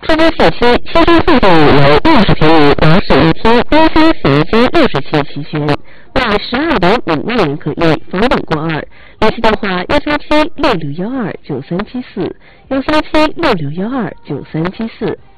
出租信息：新生附近有60平米雅室一厅，公司洗衣机60器齐全，卖12.5万元可以，房本过2。联系电话：13766129374，13766129374。